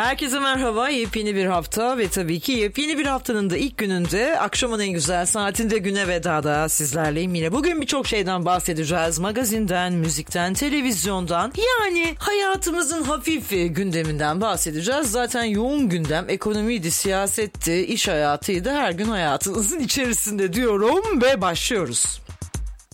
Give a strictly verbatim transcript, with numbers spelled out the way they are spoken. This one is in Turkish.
Herkese merhaba, yepyeni bir hafta ve tabii ki yepyeni bir haftanın da ilk gününde, akşamın en güzel saatinde güne vedada sizlerleyim yine. Bugün birçok şeyden bahsedeceğiz. Magazinden, müzikten, televizyondan, yani hayatımızın hafif gündeminden bahsedeceğiz. Zaten yoğun gündem, ekonomiydi, siyasetti, iş hayatıydı, her gün hayatınızın içerisinde diyorum ve başlıyoruz.